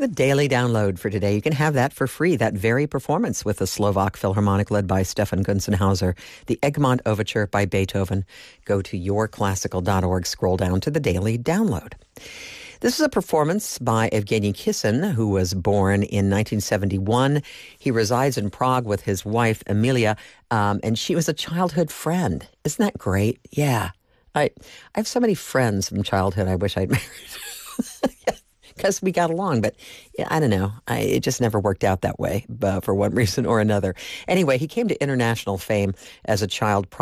the daily download for today. You can have that for free, that very performance with the Slovak Philharmonic led by Stefan Gunzenhauser, the Egmont Overture by Beethoven. Go to yourclassical.org, scroll down to the daily download. This is a performance by Evgeny Kissin, who was born in 1971. He resides in Prague with his wife, Emilia, and she was a childhood friend. Isn't that great? Yeah. I have so many friends from childhood I wish I'd married because we got along. But yeah, I don't know. It just never worked out that way for one reason or another. Anyway, he came to international fame as a child